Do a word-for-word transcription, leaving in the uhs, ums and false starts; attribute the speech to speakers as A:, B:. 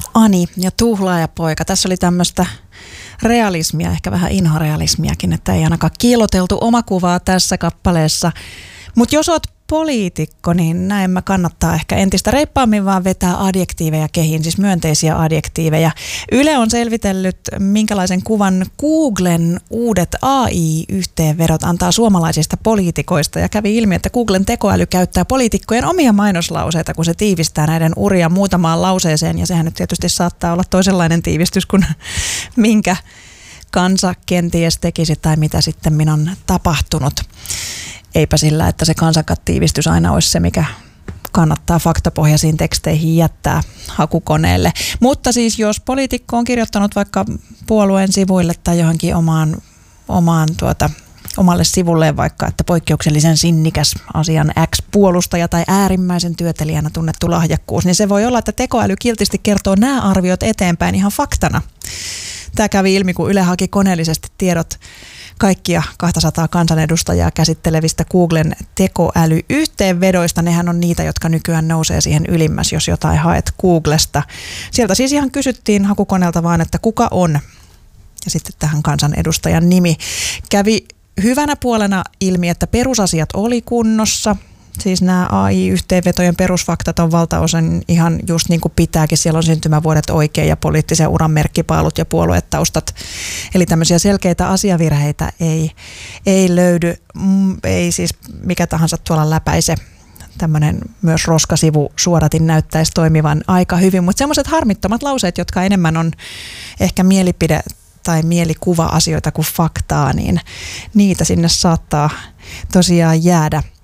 A: Ani ja Tuhlaajapoika. Tässä oli tämmöistä realismia, ehkä vähän inhorealismiakin, että ei ainakaan kiiloteltu omakuvaa tässä kappaleessa. Mutta jos oot poliitikko, niin näin mä kannattaa ehkä entistä reippaammin vaan vetää adjektiiveja kehiin, siis myönteisiä adjektiiveja. Yle on selvitellyt, minkälaisen kuvan Googlen uudet A I-yhteenvedot antaa suomalaisista poliitikoista, ja kävi ilmi, että Googlen tekoäly käyttää poliitikkojen omia mainoslauseita, kun se tiivistää näiden uria muutamaan lauseeseen, ja sehän nyt tietysti saattaa olla toisenlainen tiivistys kuin minkä kansa kenties tekisi tai mitä sitten minä on tapahtunut. Eipä sillä, että se kansantiivistys aina olisi se, mikä kannattaa faktapohjaisiin teksteihin jättää hakukoneelle. Mutta siis jos poliitikko on kirjoittanut vaikka puolueen sivuille tai johonkin omaan, omaan tuota, omalle sivulleen vaikka, että poikkeuksellisen sinnikäs asian X-puolustaja tai äärimmäisen työtelijänä tunnettu lahjakkuus, niin se voi olla, että tekoäly kiltisti kertoo nämä arviot eteenpäin ihan faktana. Tämä kävi ilmi, kun Yle haki koneellisesti tiedot kaikkia kaksisataa kansanedustajaa käsittelevistä Googlen tekoälyyhteenvedoista. Nehän on niitä, jotka nykyään nousee siihen ylimmäs, jos jotain haet Googlesta. Sieltä siis ihan kysyttiin hakukoneelta vaan, että kuka on. Ja sitten tähän kansanedustajan nimi. Kävi hyvänä puolena ilmi, että perusasiat oli kunnossa. Siis nämä A I-yhteenvetojen perusfaktat on valtaosin ihan just niin kuin pitääkin. Siellä on syntymävuodet oikein ja poliittisen uran merkkipaalut ja puoluetaustat. Eli tämmöisiä selkeitä asiavirheitä ei, ei löydy. Ei siis mikä tahansa tuolla läpäise. Tämmöinen myös roskasivu suodatin näyttäisi toimivan aika hyvin. Mutta semmoiset harmittomat lauseet, jotka enemmän on ehkä mielipide tai mielikuva-asioita kuin faktaa, niin niitä sinne saattaa tosiaan jäädä.